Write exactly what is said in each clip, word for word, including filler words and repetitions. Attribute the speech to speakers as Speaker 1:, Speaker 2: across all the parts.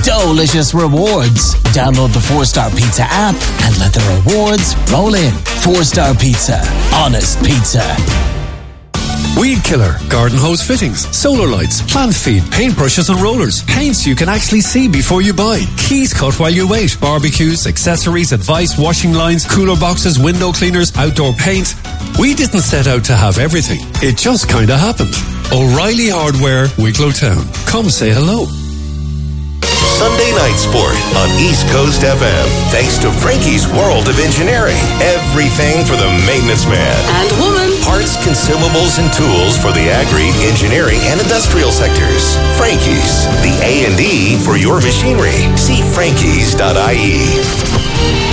Speaker 1: Delicious rewards. Download the four star Pizza app and let the rewards roll in. four star Pizza. Honest pizza.
Speaker 2: Weed killer, garden hose fittings, solar lights, plant feed, paintbrushes and rollers, paints you can actually see before you buy, keys cut while you wait, barbecues, accessories, advice, washing lines, cooler boxes, window cleaners, outdoor paint. We didn't set out to have everything. It just kinda happened. O'Reilly Hardware, Wicklow Town. Come say hello.
Speaker 3: Sunday Night Sport on East Coast F M. Thanks to Frankie's World of Engineering. Everything for the maintenance man.
Speaker 4: And woman.
Speaker 3: Parts, consumables, and tools for the agri, engineering, and industrial sectors. Frankie's, the A and E for your machinery. See frankies dot I E.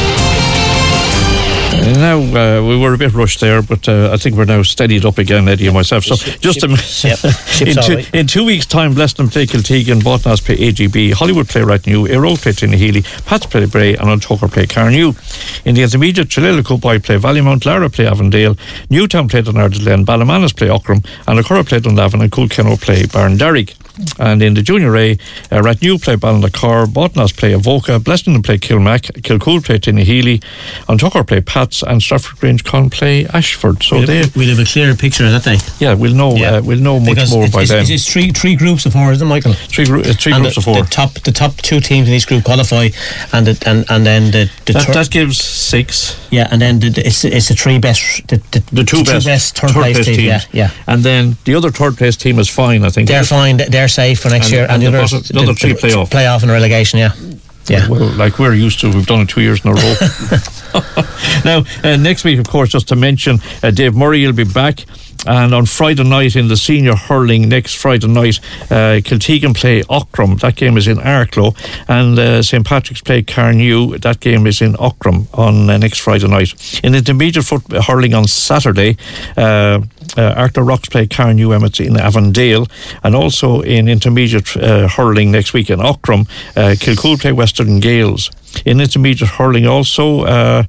Speaker 5: Now, uh, we were a bit rushed there, but uh, I think we're now steadied up again, Eddie and myself. So,
Speaker 6: ship,
Speaker 5: just
Speaker 6: ship,
Speaker 5: a
Speaker 6: ship,
Speaker 5: in, two, in two weeks' time, Bleston play Kiltegan, Botnas play A G B, Hollywood play Rathnew, Aero play Tinnahealy, Pats play Bray, and Untucker play Carnew. In the intermediate, Chilella Cowboy play Vallymount, Lara play Avondale, Newtown play Dunardale, Ballamanas play Ockram, and O'Curra play Dunlavin, and Coolkenno play Barndarrig. And in the Junior A, uh, Rathnew play Ballinacor, Botnas play Avoca, Bleston play Kilmac, Kilcool play Tinnahealy, Untucker play Pats, and Stratford Grange Con play Ashford. So
Speaker 6: we'll,
Speaker 5: they
Speaker 6: we'll have a clearer picture of that day.
Speaker 5: Yeah, we'll know. Yeah. Uh, we'll know much
Speaker 6: because
Speaker 5: more
Speaker 6: it's,
Speaker 5: by
Speaker 6: it's,
Speaker 5: then.
Speaker 6: It's three three groups of four, isn't it, Michael?
Speaker 5: Three, group, uh, three
Speaker 6: and
Speaker 5: groups
Speaker 6: the,
Speaker 5: of four.
Speaker 6: The top the top two teams in each group qualify, and the, and and then the, the
Speaker 5: that,
Speaker 6: thir-
Speaker 5: that gives six.
Speaker 6: Yeah, and then the, the, it's it's the three best the, the,
Speaker 5: the two
Speaker 6: the
Speaker 5: best,
Speaker 6: two best third,
Speaker 5: third
Speaker 6: place,
Speaker 5: place
Speaker 6: teams.
Speaker 5: teams.
Speaker 6: Yeah, yeah.
Speaker 5: And then the other third place team is fine. I think
Speaker 6: they're fine. They're safe for next
Speaker 5: and,
Speaker 6: year.
Speaker 5: And,
Speaker 6: and
Speaker 5: the,
Speaker 6: the,
Speaker 5: other, the other three play off.
Speaker 6: Play off in a relegation. Yeah. Yeah,
Speaker 5: well, like we're used to, we've done it two years in a row. Now, uh, next week, of course, just to mention, uh, Dave Murray will be back. And on Friday night in the senior hurling, next Friday night, uh, Kiltegan play Ockram. That game is in Arklow. And uh, Saint Patrick's play Carnew. That game is in Ockram on uh, next Friday night. In intermediate foot hurling on Saturday, uh, uh, Arklow Rocks play Carnew Emmets in Avondale. And also in intermediate uh, hurling next week in Ockram, uh, Kilcool play Western Gales. In intermediate hurling also, uh,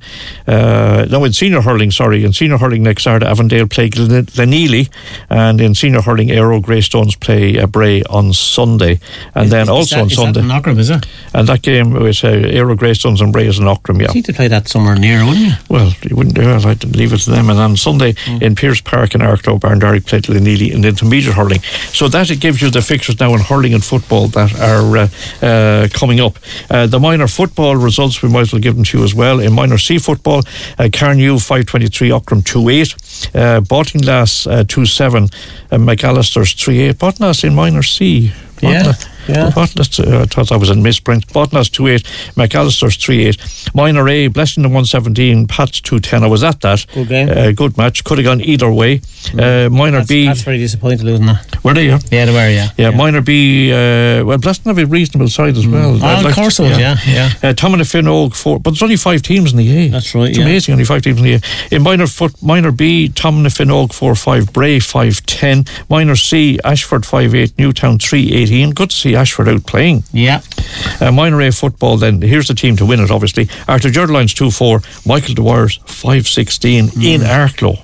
Speaker 5: uh, no, in senior hurling, sorry, in senior hurling next Saturday, Avondale play Glenealy, and in senior hurling, Aero Greystones play uh, Bray on Sunday. And
Speaker 6: is,
Speaker 5: then
Speaker 6: is
Speaker 5: also
Speaker 6: that,
Speaker 5: on
Speaker 6: is
Speaker 5: Sunday.
Speaker 6: That in Ockram, is it?
Speaker 5: And that game with uh, Aero Greystones and Bray is in Ockram, yeah.
Speaker 6: I think to play that somewhere near, wouldn't you?
Speaker 5: Well, you wouldn't do it, I'd leave it to them. And on Sunday, mm. in Pierce Park in Arklow, Barndarrig played Glenealy in the intermediate hurling. So that it gives you the fixtures now in hurling and football that are uh, uh, coming up. Uh, the minor football results, we might as well give them to you as well. In minor C football, uh, Carnew five twenty-three, Ockram two eight, uh, Bottinglass uh, two seven, uh, McAllister's three eight. Botnas in minor C.
Speaker 6: Yeah. Yeah.
Speaker 5: Botnas, uh, I thought that was in misprint. Botnas two eight, McAllister's three eight. Minor A, Blessington one seventeen, Pats two ten. I was at that.
Speaker 6: Good game.
Speaker 5: Uh, good match. Could have gone either way. Mm. Uh, minor
Speaker 6: that's,
Speaker 5: B.
Speaker 6: That's very disappointing losing that.
Speaker 5: Were they? Yeah,
Speaker 6: yeah they were, yeah.
Speaker 5: Yeah,
Speaker 6: yeah.
Speaker 5: minor B. Uh, well, Blessington have a reasonable side as well.
Speaker 6: Mm. Oh, of course it was, yeah. yeah,
Speaker 5: yeah. Uh, Tom and Finn Oak four, but there's only five teams in the A.
Speaker 6: That's right,
Speaker 5: It's
Speaker 6: yeah.
Speaker 5: amazing, only five teams in the A. In minor foot, minor B, Tom and Finn Oak four five, Bray five ten. Minor C, Ashford five eight, Newtown three eighteen. Good to see Ashford out playing.
Speaker 6: Yeah.
Speaker 5: Uh, minor A football then, here's the team to win it obviously. Arthur Jerdlines two four, Michael Dwyer's five sixteen mm. in Arklow.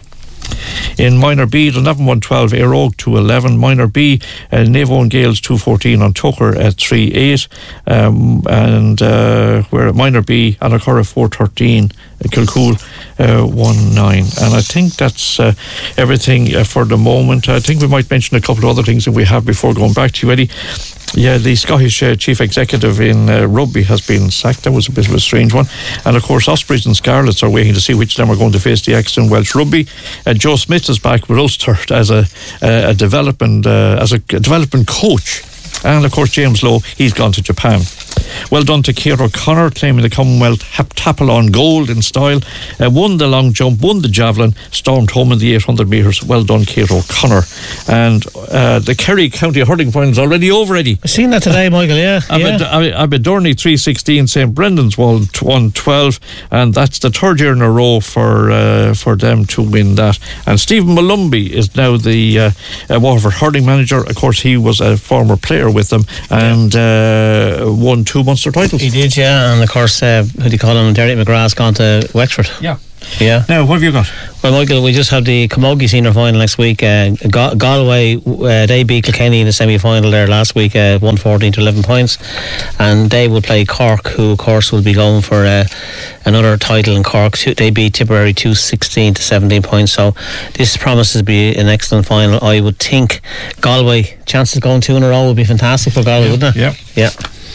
Speaker 5: In minor B, Dunavin one twelve, Aerogue two eleven. Minor B, uh, Nevo and Gales two fourteen on Tucker at three eight. Um, and uh, where minor B, Anacora four thirteen, uh, Kilcool uh, one nine. And I think that's uh, everything uh, for the moment. I think we might mention a couple of other things that we have before going back to you, Eddie. Yeah, the Scottish uh, chief executive in uh, rugby has been sacked. That was a bit of a strange one. And of course, Ospreys and Scarlets are waiting to see which of them are going to face the Exton Welsh Rugby. Uh, Joe Smith is back with Ulster as a, uh, a development uh, as a development coach. And of course, James Lowe, he's gone to Japan. Well done to Ciara O'Connor, claiming the Commonwealth heptathlon gold in style. Uh, won the long jump, won the javelin, stormed home in the eight hundred metres. Well done, Ciara O'Connor. And uh, the Kerry County hurling final is already over, Eddie.
Speaker 6: I've seen that today, Michael, yeah.
Speaker 5: yeah. Aberdorney three sixteen, Saint Brendan's one twelve, and that's the third year in a row for uh, for them to win that. And Stephen Malumbi is now the uh, uh, Waterford hurling manager. Of course, he was a former player with them and uh, won two Munster titles.
Speaker 6: He did, yeah, and of course, uh, who do you call him? Derek McGrath's gone to Wexford.
Speaker 5: Yeah.
Speaker 6: Yeah.
Speaker 5: Now, what have you got?
Speaker 6: Well, Michael, we just have the Camogie Senior Final next week. Uh, Gal- Galway, uh, they beat Kilkenny in the semi-final there last week, uh, one fourteen to eleven points. And they will play Cork, who, of course, will be going for uh, another title in Cork. They beat Tipperary two sixteen to seventeen points. So this promises to be an excellent final. I would think Galway, chances of going two in a row would be fantastic for Galway,
Speaker 5: yeah.
Speaker 6: wouldn't it?
Speaker 5: Yeah.
Speaker 6: Yeah.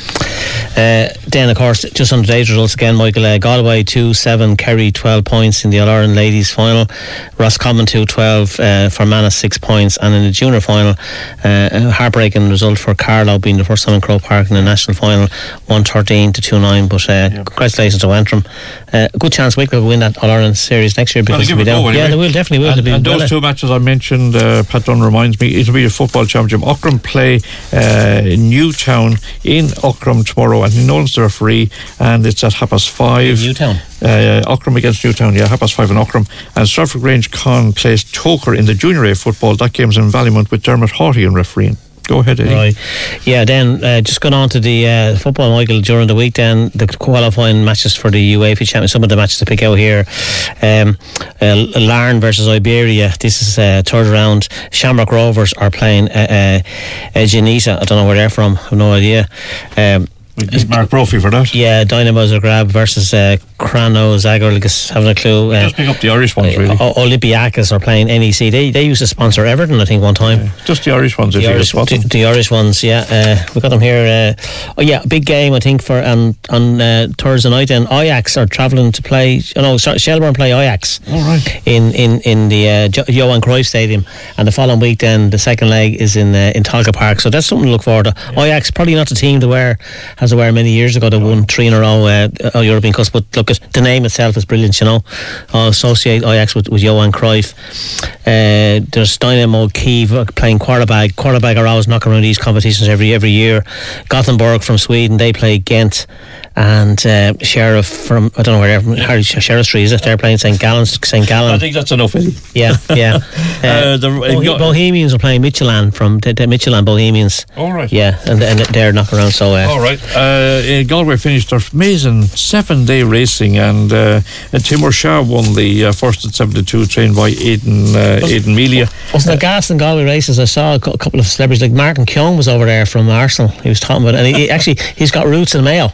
Speaker 6: Uh, then, of course, just on today's results again, Michael, uh, Galway two seven, Kerry twelve points in the All-Ireland Ladies final, Roscommon two twelve, uh, Fermanagh six points, and in the junior final, uh, a heartbreaking result for Carlow, being the first time in Croke Park in the national final, one thirteen to two nine. But uh, yeah. congratulations to Antrim. Uh, good chance Wicklow will win that All-Ireland series next year because
Speaker 5: well,
Speaker 6: they'll be down.
Speaker 5: Anyway.
Speaker 6: Yeah, they will, definitely will.
Speaker 5: And, and those two matches I mentioned, uh, Pat Dunn reminds me, it'll be a football championship. Ockram play uh, Newtown in Ockram tomorrow, and Nolan's the referee, and it's at half past five.
Speaker 6: Newtown.
Speaker 5: Uh, Ockram against Newtown, yeah, half past five in Ockram. And Stratford Grange Con plays Toker in the Junior A football. That game's in Ballymount with Dermot Haughty in refereeing. Go ahead, Eddie.
Speaker 6: Right. Yeah, then uh, just going on to the uh, football, Michael, during the week then, the qualifying matches for the UEFA Champions, some of the matches to pick out here. Um, uh, Larne versus Iberia, this is uh, third round. Shamrock Rovers are playing uh, uh, Genita, I don't know where they're from, I have no idea. Um,
Speaker 5: Mark Brophy for that.
Speaker 6: Yeah, Dynamo Zagreb versus uh, Krano Zagreb, haven't a clue. Uh,
Speaker 5: just pick up the Irish ones, really.
Speaker 6: Uh, Olympiacos are playing N E C. They they used to sponsor Everton, I think, one time.
Speaker 5: Yeah, just the Irish ones,
Speaker 6: the
Speaker 5: if
Speaker 6: Irish,
Speaker 5: you
Speaker 6: the, the Irish ones, yeah. Uh, we got them here. Uh, oh yeah, big game, I think, for um, on uh, Thursday night. And Ajax are travelling to play. Oh no, sorry, Shelbourne play Ajax.
Speaker 5: All right.
Speaker 6: In in in the uh, jo- Johan Cruyff Stadium, and the following week, then the second leg is in uh, in Tolka Park. So that's something to look forward to. Yeah. Ajax probably not the team to wear has to wear many years ago. They won three in a row uh, European Cups, but look, at the name itself is brilliant, you know. I'll associate Ajax with, with Johan Cruyff. Uh, there's Dynamo Kiev playing Quarterback. Quarterback are always knocking around these competitions every every year. Gothenburg from Sweden, they play Ghent. And uh, Sheriff from, I don't know where they're from, Sheriff Street, is it? They're playing Saint Gallen. Saint Gallen.
Speaker 5: I think that's enough, Eddie.
Speaker 6: Yeah, yeah. Uh,
Speaker 5: uh, the,
Speaker 6: Bohe-
Speaker 5: got,
Speaker 6: Bohemians are playing Midtjylland from the, the Midtjylland Bohemians.
Speaker 5: All right.
Speaker 6: Yeah, and, and they're knocking around. So. Uh,
Speaker 5: All right. Uh, Galway finished their amazing seven-day racing, and uh, Timur Shah won the uh, first at seventy-two, trained by Aidan uh, Aidan Melia.
Speaker 6: Wasn't there gas in Galway races? I saw a couple of celebrities, like Martin Keown was over there from Arsenal. He was talking about it, and he, he actually he's got roots in Mayo.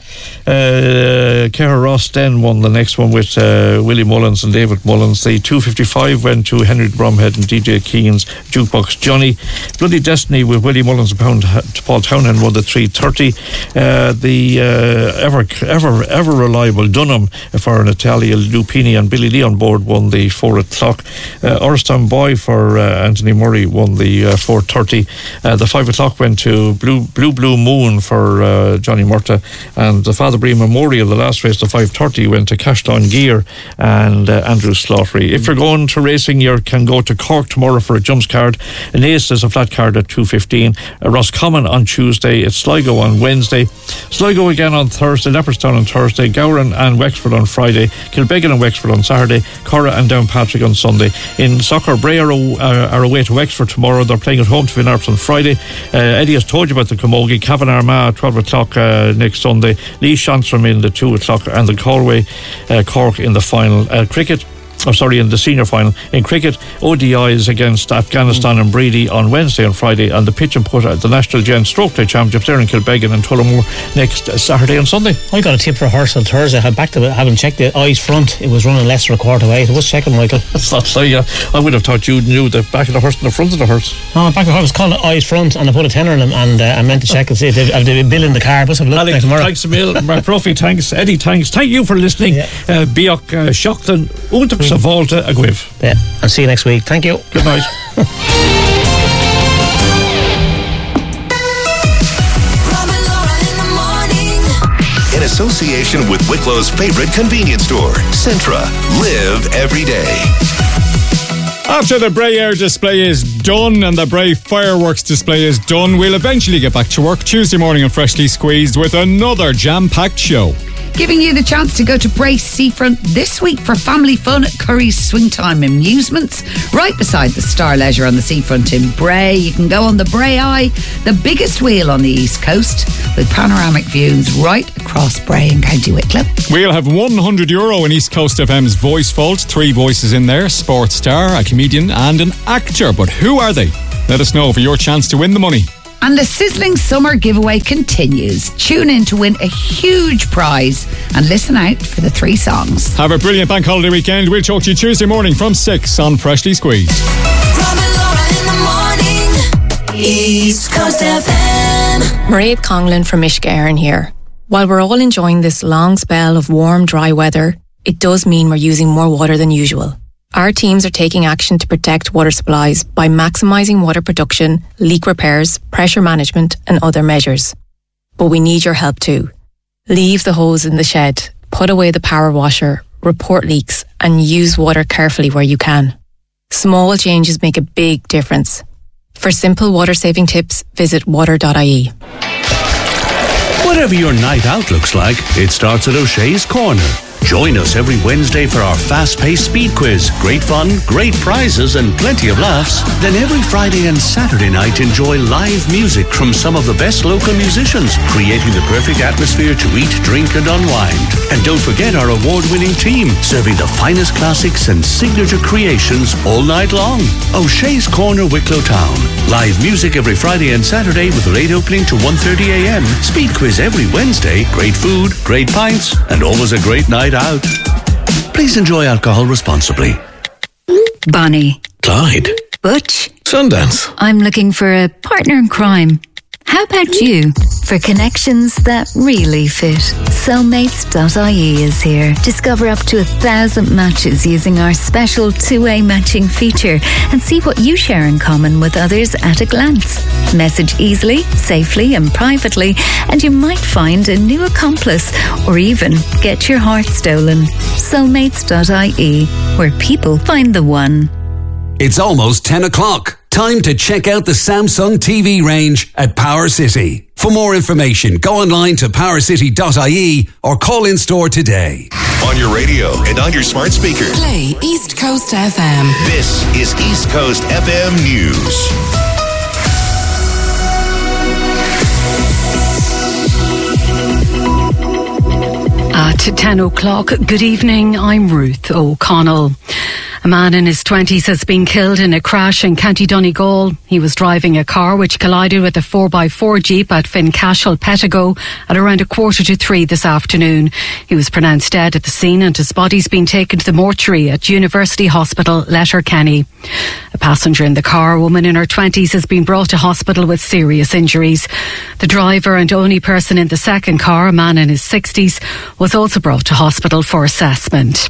Speaker 5: Uh, Cara Ross then won the next one with uh, Willie Mullins and David Mullins. The two fifty-five went to Henry Bromhead and D J Keane's Jukebox Johnny. Bloody Destiny with Willie Mullins and Pound, Paul Townend won the three thirty. Uh, the uh, ever ever ever reliable Dunham for Natalia Lupini and Billy Lee on board won the four o'clock. Uh, Orstown Boy for uh, Anthony Murray won the uh, four thirty. Uh, the five o'clock went to Blue Blue Blue Moon for uh, Johnny Murta, and the Father Bree Memorial, the last race, the five thirty, went to Cashdown Gear and uh, Andrew Slaughtery. If you're going to racing, you can go to Cork tomorrow for a jumps card. Inace is a flat card at two fifteen. Uh, Roscommon on Tuesday. It's Sligo on Wednesday. Sligo again on Thursday. Leopardstown on Thursday. Gowran and Wexford on Friday. Kilbeggan and Wexford on Saturday. Cora and Downpatrick on Sunday. In soccer, Bray are, uh, are away to Wexford tomorrow. They're playing at home to Finn Arps on Friday. Uh, Eddie has told you about the Camogie. Cavan Armagh twelve o'clock uh, next Sunday. Lee Shantram in the two o'clock, and the Galway uh, Cork in the final. Uh, cricket, oh sorry, in the senior final. In cricket, O D Is against Afghanistan mm. and Brady on Wednesday and Friday, and the pitch and put at the National Gen Stroke Day Championships there in Kilbeggan and Tullamore next uh, Saturday and Sunday.
Speaker 6: I got a tip for a horse on Thursday. I back to it, having checked the eyes front. It was running Leicester a quarter way. It was checking, Michael.
Speaker 5: That's not so. Yeah, I would have thought you knew the back of the horse and the front of the horse.
Speaker 6: No, back of the horse was called eyes front, and I put a tenner on them, and uh, I meant to check and see if they've, if they've been in the car. Let's have a look
Speaker 5: Alex,
Speaker 6: tomorrow.
Speaker 5: Thanks a mil. Mark Brophy, thanks. Eddie, thanks. Thank you for listening. Yeah. Uh, Bioch uh, Shockton, Untum Savolta, Agwiv.
Speaker 6: Yeah, and see you next week. Thank you.
Speaker 5: Good night.
Speaker 3: In association with Wicklow's favorite convenience store, Centra. Live every day.
Speaker 4: After the Bray Air display is done and the Bray Fireworks display is done, we'll eventually get back to work Tuesday morning on Freshly Squeezed with another jam-packed show.
Speaker 7: giving you the chance to go to Bray Seafront this week for family fun at Curry's Swingtime Amusements, right beside the Star Leisure on the seafront in Bray. You can go on the Bray Eye, the biggest wheel on the East Coast, with panoramic views right across Bray and County Wicklow.
Speaker 4: We'll have one hundred euro in East Coast F M's Voice Vault. Three voices in there: sports star, a comedian and an actor. But who are they? Let us know for your chance to win the money.
Speaker 7: And the sizzling summer giveaway continues. Tune in to win a huge prize and listen out for the three songs.
Speaker 4: Have a brilliant bank holiday weekend. We'll talk to you Tuesday morning from six on Freshly Squeezed.
Speaker 8: Rob and Laura in the morning. East Coast F M.
Speaker 9: Mairead Conlon from Uisce Éireann here. While we're all enjoying this long spell of warm, dry weather, it does mean we're using more water than usual. Our teams are taking action to protect water supplies by maximising water production, leak repairs, pressure management and other measures. But we need your help too. Leave the hose in the shed, put away the power washer, report leaks and use water carefully where you can. Small changes make a big difference. For simple water saving tips, visit water dot I E.
Speaker 10: Whatever your night out looks like, it starts at O'Shea's Corner. Join us every Wednesday for our fast-paced speed quiz. Great fun, great prizes and plenty of laughs. Then every Friday and Saturday night enjoy live music from some of the best local musicians, creating the perfect atmosphere to eat, drink and unwind. And don't forget our award-winning team, serving the finest classics and signature creations all night long. O'Shea's Corner, Wicklow Town. Live music every Friday and Saturday with late opening to one thirty a m. Speed quiz every Wednesday. Great food, great pints and always a great night out. Please enjoy alcohol responsibly.
Speaker 11: Bonnie.
Speaker 10: Clyde.
Speaker 11: Butch.
Speaker 10: Sundance.
Speaker 11: I'm looking for a partner in crime. How about you? For connections that really fit, soulmates dot I E is here. Discover up to a thousand matches using our special two-way matching feature and see what you share in common with others at a glance. Message easily, safely and privately and you might find a new accomplice or even get your heart stolen. soulmates dot I E, where people find the one.
Speaker 12: It's almost ten o'clock. Time to check out the Samsung T V range at Power City. For more information, go online to power city dot I E or call in store today.
Speaker 3: On your radio and on your smart speaker.
Speaker 8: Play East Coast F M.
Speaker 3: This is East Coast F M News.
Speaker 13: At ten o'clock, good evening, I'm Ruth O'Connell. A man in his twenties has been killed in a crash in County Donegal. He was driving a car which collided with a four by four Jeep at Fincashel, Pettigo at around a quarter to three this afternoon. He was pronounced dead at the scene and his body's been taken to the mortuary at University Hospital, Letterkenny. A passenger in the car, a woman in her twenties, has been brought to hospital with serious injuries. The driver and only person in the second car, a man in his sixties, was also brought to hospital for assessment.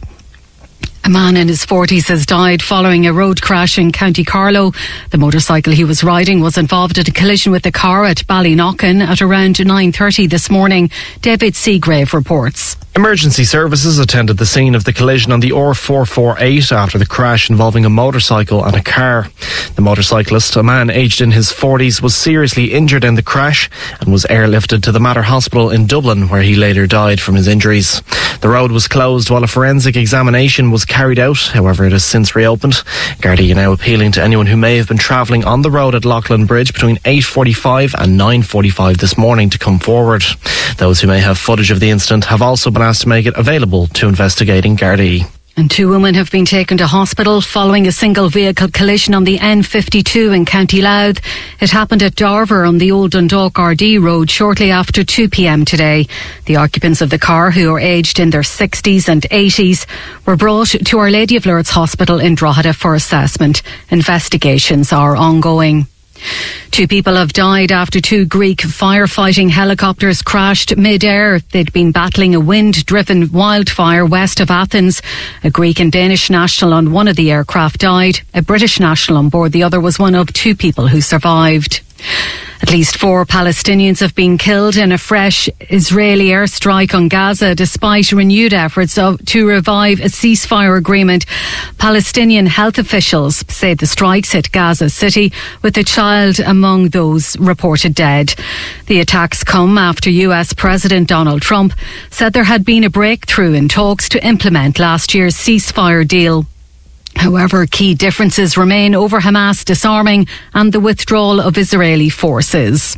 Speaker 13: A man in his forties has died following a road crash in County Carlow. The motorcycle he was riding was involved in a collision with a car at Ballyknocken at around nine thirty this morning. David Seagrave reports.
Speaker 14: Emergency services attended the scene of the collision on the R four forty-eight after the crash involving a motorcycle and a car. The motorcyclist, a man aged in his forties, was seriously injured in the crash and was airlifted to the Mater Hospital in Dublin, where he later died from his injuries. The road was closed while a forensic examination was carried out. However, it has since reopened. Gardaí are now appealing to anyone who may have been travelling on the road at Loughlin Bridge between eight forty-five and nine forty-five this morning to come forward. Those who may have footage of the incident have also been asked to make it available to investigating Gardaí.
Speaker 13: And two women have been taken to hospital following a single vehicle collision on the N fifty-two in County Louth. It happened at Darver on the Old Dundalk R D road shortly after two p m today. The occupants of the car, who are aged in their sixties and eighties, were brought to Our Lady of Lourdes Hospital in Drogheda for assessment. Investigations are ongoing. Two people have died after two Greek firefighting helicopters crashed mid-air. They'd been battling a wind-driven wildfire west of Athens. A Greek and Danish national on one of the aircraft died. A British national on board the other was one of two people who survived. At least four Palestinians have been killed in a fresh Israeli airstrike on Gaza, despite renewed efforts of, to revive a ceasefire agreement. Palestinian health officials say the strikes hit Gaza City, with a child among those reported dead. The attacks come after U S President Donald Trump said there had been a breakthrough in talks to implement last year's ceasefire deal. However, key differences remain over Hamas disarming and the withdrawal of Israeli forces.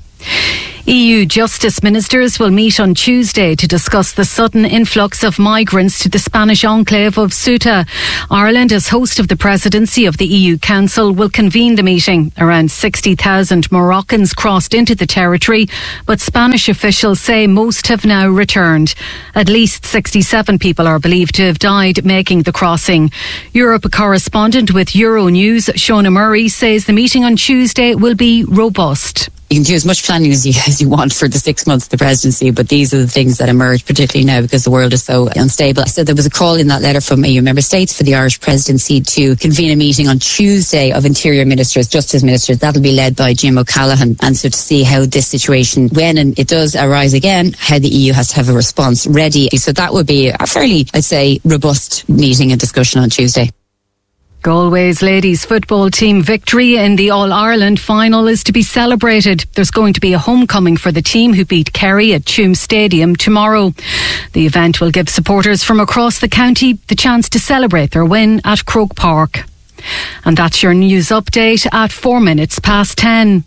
Speaker 13: E U justice ministers will meet on Tuesday to discuss the sudden influx of migrants to the Spanish enclave of Ceuta. Ireland, as host of the presidency of the E U Council, will convene the meeting. Around sixty thousand Moroccans crossed into the territory, but Spanish officials say most have now returned. At least sixty-seven people are believed to have died making the crossing. Europe correspondent with Euronews, Shona Murray, says the meeting on Tuesday will be robust.
Speaker 15: You can do as much planning as you, as you want for the six months of the presidency, but these are the things that emerge, particularly now because the world is so unstable. So there was a call in that letter from E U member states for the Irish presidency to convene a meeting on Tuesday of Interior Ministers, Justice Ministers. That'll be led by Jim O'Callaghan. And so to see how this situation, when and it does arise again, how the E U has to have a response ready. So that would be a fairly, I'd say, robust meeting and discussion on Tuesday.
Speaker 13: Galway's ladies football team victory in the All-Ireland final is to be celebrated. There's going to be a homecoming for the team who beat Kerry at Tuam Stadium tomorrow. The event will give supporters from across the county the chance to celebrate their win at Croke Park. And that's your news update at four minutes past ten.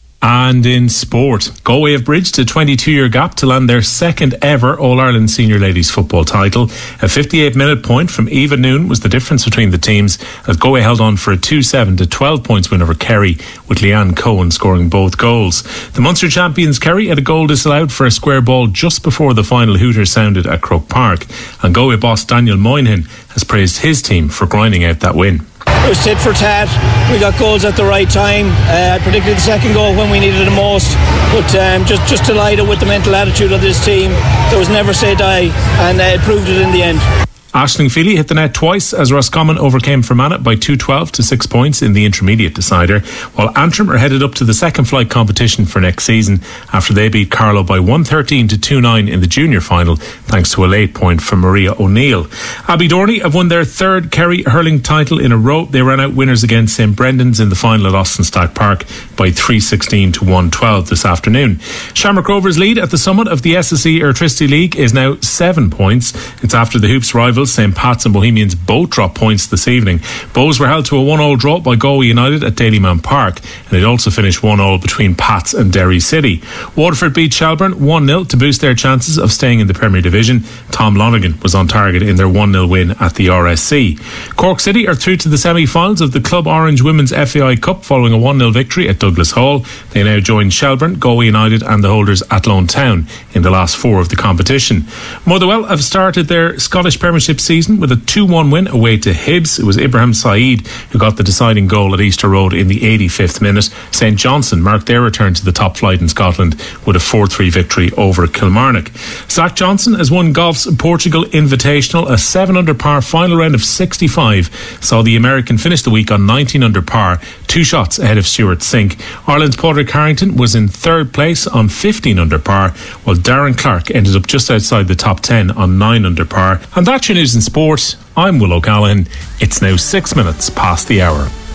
Speaker 16: And in sport, Galway have bridged a twenty-two-year gap to land their second ever All-Ireland Senior Ladies football title. A fifty-eight minute point from Eva Noon was the difference between the teams, as Galway held on for a two seven to twelve points win over Kerry, with Leanne Cohen scoring both goals. The Munster champions Kerry had a goal disallowed for a square ball just before the final hooter sounded at Croke Park, and Galway boss Daniel Moynihan has praised his team for grinding out that win.
Speaker 17: It was tit for tat. We got goals at the right time. Uh, particularly the second goal when we needed it the most. But um, just, just delighted with the mental attitude of this team. There was never say die, and uh, it proved it in the end.
Speaker 16: Aisling Feely hit the net twice as Roscommon overcame Fermanagh by two twelve to six points in the intermediate decider, while Antrim are headed up to the second flight competition for next season after they beat Carlow by one thirteen to two nine in the junior final, thanks to a late point from Maria O'Neill. Abbey have won their third Kerry hurling title in a row. They ran out winners against St Brendan's in the final at Austin Stack Park by three sixteen to one twelve this afternoon. Shamrock Rovers' lead at the summit of the S S E Electricity League is now seven points. It's after the Hoops rivals Saint Pat's and Bohemians both dropped points this evening. Bows were held to a one all draw by Galway United at Dalymount Park, and it also finished one all between Pat's and Derry City. Waterford beat Shelburne one nil to boost their chances of staying in the Premier Division. Tom Lonergan was on target in their one nil win at the R S C. Cork City are through to the semi-finals of the Club Orange Women's F A I Cup following a one nil victory at Douglas Hall. They now join Shelburne, Galway United and the holders Athlone Town in the last four of the competition. Motherwell have started their Scottish Premiership season with a two one win away to Hibs. It was Ibrahim Saeed who got the deciding goal at Easter Road in the eighty-fifth minute. St Johnstone marked their return to the top flight in Scotland with a four three victory over Kilmarnock. Zach Johnson has won golf's Portugal Invitational. A seven under par final round of sixty-five saw the American finish the week on nineteen under par, two shots ahead of Stuart Sink. Ireland's Padraig Harrington was in third place on fifteen under par, while Darren Clark ended up just outside the top ten on nine under par. And that's your news in sport. I'm Will O'Callaghan. It's now six minutes past the hour.